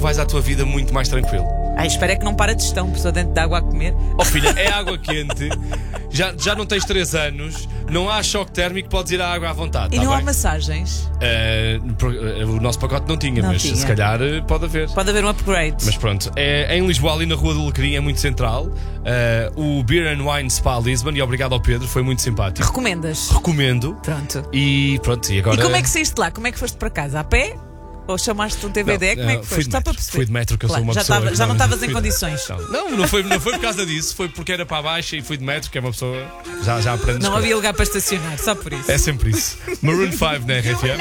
vais à tua vida muito mais tranquilo. Espero é que não para de gestão, pessoa dentro de água a comer. Oh filha, é água quente, já não tens 3 anos, não há choque térmico, podes ir à água à vontade. E tá não há bem? massagens? O nosso pacote não tinha, Não mas tinha. se calhar pode haver. Pode haver um upgrade. Mas pronto, é em Lisboa, ali na Rua do Alecrim, é muito central. O Beer and Wine Spa Lisbon, e obrigado ao Pedro, foi muito simpático. Recomendas? Recomendo. Pronto. E pronto, e agora. E como é que saíste lá? Como é que foste para casa? A pé? Ou chamaste um TVD? Como é que fui foste? de Só para metro. perceber. Fui de metro, que eu Claro, sou uma já pessoa. tava- que já não estavas em fui de- condições. Não foi por causa disso, foi porque era para baixo e fui de metro, que é uma pessoa. Já aprendes. Não coisas. havia lugar para estacionar, só por isso. É sempre isso. Maroon 5 na RFM.